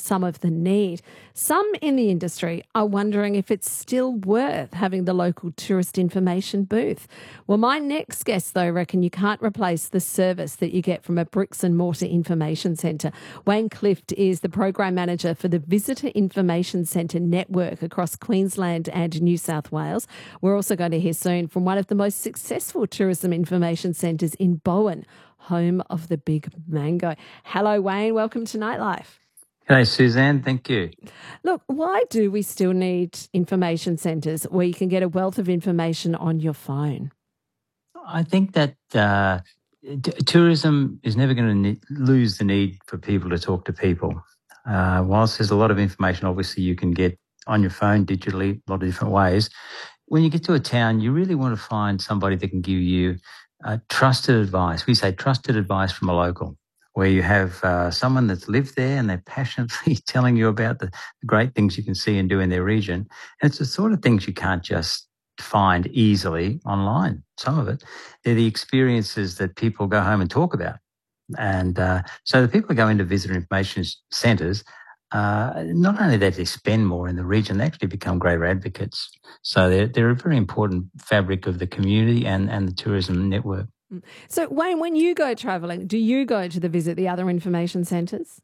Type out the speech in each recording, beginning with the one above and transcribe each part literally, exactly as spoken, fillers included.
some of the need. Some in the industry are wondering if it's still worth having the local tourist information booth. Well, my next guest, though, reckon you can't replace the service that you get from a bricks and mortar information centre. Wayne Clift is the Program Manager for the Visitor Information Centre Network across Queensland and New South Wales. We're also going to hear soon from one of the most successful tourism information centres in Bowen, home of the Big Mango. Hello, Wayne. Welcome to Nightlife. G'day, Suzanne. Thank you. Look, why do we still need information centres where you can get a wealth of information on your phone? I think that uh, t- tourism is never going to ne- lose the need for people to talk to people. Uh, whilst there's a lot of information, obviously, you can get on your phone digitally, a lot of different ways. When you get to a town, you really want to find somebody that can give you uh, trusted advice. We say trusted advice from a local, where you have uh, someone that's lived there and they're passionately telling you about the great things you can see and do in their region. And it's the sort of things you can't just find easily online. Some of it, they're the experiences that people go home and talk about. And uh, so the people who go into visitor information centres, uh, not only that they spend more in the region, they actually become greater advocates. So they're, they're a very important fabric of the community and, and the tourism network. So, Wayne, when you go travelling, do you go to the visit the other information centres?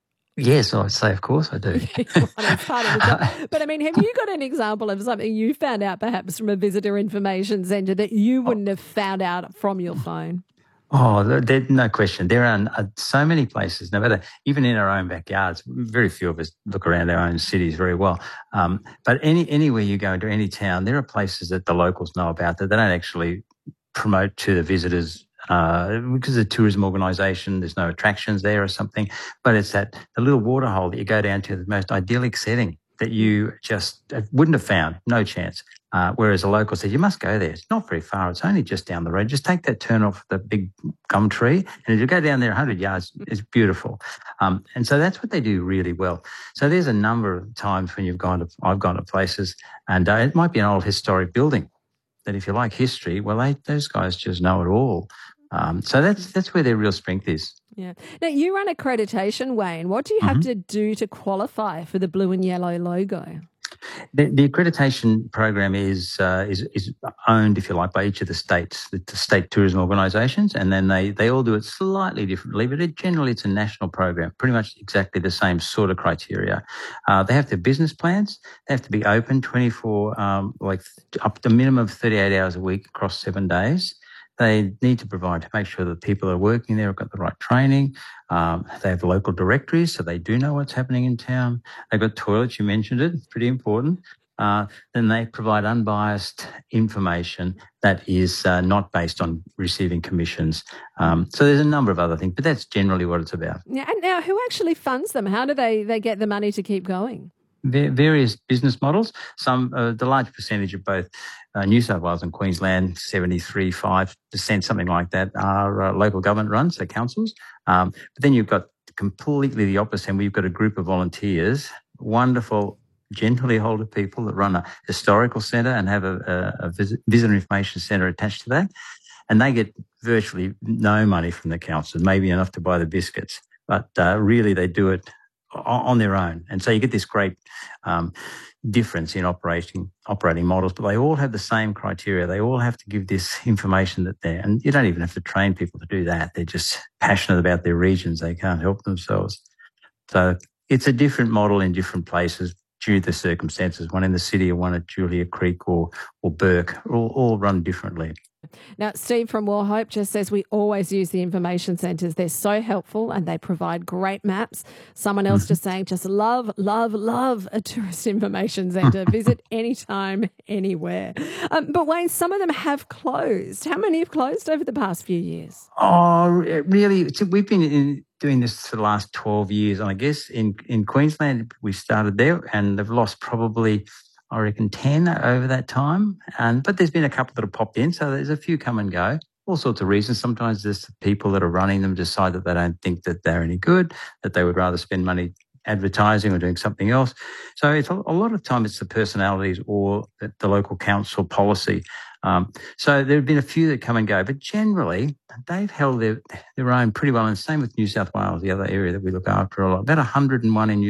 Yes, I'd say, of course I do. Well, it's part of the job. But, I mean, have you got an example of something you found out perhaps from a visitor information centre that you wouldn't have found out from your phone? Oh, there, no question. There are uh, so many places, no matter, even in our own backyards, very few of us look around our own cities very well. Um, but any anywhere you go into any town, there are places that the locals know about that they don't actually promote to the visitors uh, because of the tourism organisation. There's no attractions there or something. But it's that the little waterhole that you go down to, the most idyllic setting that you just wouldn't have found, no chance. Uh, whereas a local said, you must go there. It's not very far. It's only just down the road. Just take that turn off the big gum tree and if you go down there one hundred yards, it's beautiful. Um, and so that's what they do really well. So there's a number of times when you've gone to, I've gone to places and uh, it might be an old historic building that if you like history, well, they, those guys just know it all. Um, so that's that's where their real strength is. Yeah. Now, you run accreditation, Wayne. What do you have mm-hmm. to do to qualify for the blue and yellow logo? The, the accreditation program is, uh, is is owned, if you like, by each of the states, the, the state tourism organisations, and then they, they all do it slightly differently, but it, generally it's a national program, pretty much exactly the same sort of criteria. Uh, they have to have business plans. They have to be open twenty-four, um, like up to a minimum of thirty-eight hours a week across seven days. They need to provide to make sure that people that are working there have got the right training. Um, they have local directories, so they do know what's happening in town. They've got toilets, you mentioned it, pretty important. Uh, then they provide unbiased information that is uh, not based on receiving commissions. Um, so there's a number of other things, but that's generally what it's about. Yeah, and now who actually funds them? How do they, they get the money to keep going? Various business models. Some, uh, the large percentage of both uh, New South Wales and Queensland, seventy-three, five percent, something like that, are uh, local government run, so councils. Um, but then you've got completely the opposite, and we've got a group of volunteers, wonderful, gently older people that run a historical centre and have a, a, a visit, visitor information centre attached to that. And they get virtually no money from the council, maybe enough to buy the biscuits. But uh, really they do it on their own. And so you get this great um, difference in operating operating models, but they all have the same criteria. They all have to give this information that they're, and you don't even have to train people to do that. They're just passionate about their regions. They can't help themselves. So it's a different model in different places due to the circumstances. One in the city or one at Julia Creek or, or Burke, all, all run differently. Now, Steve from Wauchope just says we always use the information centres. They're so helpful and they provide great maps. Someone else mm-hmm. just saying, just love, love, love a tourist information centre. Visit anytime, anywhere. Um, but Wayne, some of them have closed. How many have closed over the past few years? Oh, really? We've been in, doing this for the last twelve years. And I guess in, in Queensland, we started there and they've lost probably, I reckon, ten over that time. And but there's been a couple that have popped in, so there's a few come and go. All sorts of reasons. Sometimes there's the people that are running them decide that they don't think that they're any good, that they would rather spend money advertising or doing something else. So it's a, a lot of time it's the personalities or the, the local council policy. Um, so there have been a few that come and go, but generally they've held their, their own pretty well. And same with New South Wales, the other area that we look after a lot. About one hundred and one in New